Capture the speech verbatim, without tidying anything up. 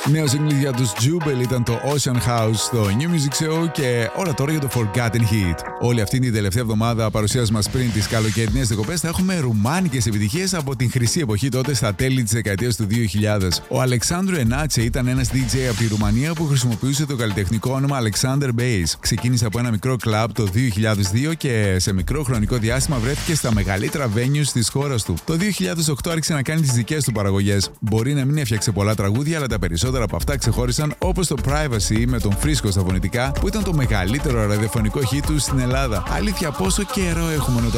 Νέο σύγκλι για τους Jubel ήταν το Ocean House στο New Music Show και όλα τώρα για το Forgotten Hit. Όλη αυτή την τελευταία εβδομάδα παρουσίας μας πριν τις καλοκαιρινές διακοπές θα έχουμε ρουμάνικες επιτυχίες από την χρυσή εποχή τότε στα τέλη της δεκαετίας του δύο χιλιάδες. Ο Αλεξάνδρου Ενάτσε ήταν ένας ντι τζέι από τη Ρουμανία που χρησιμοποιούσε το καλλιτεχνικό όνομα Alexander Bass. Ξεκίνησε από ένα μικρό κλαμπ το δύο χιλιάδες δύο και σε μικρό χρονικό διάστημα βρέθηκε στα μεγαλύτερα venues της χώρας του. Το δύο χιλιάδες οκτώ άρχισε να κάνει τις δικές του παραγωγές. Μπορεί να μην έφτιαξε πολλά τραγούδια, αλλά τα περισσότερα από αυτά ξεχώρισαν, όπως το Privacy με τον Φρίσκο στα φωνητικά, που ήταν το μεγαλύτερο ραδιοφωνικό hit του στην Ελλάδα. Αλήθεια, πόσο καιρό έχουμε να το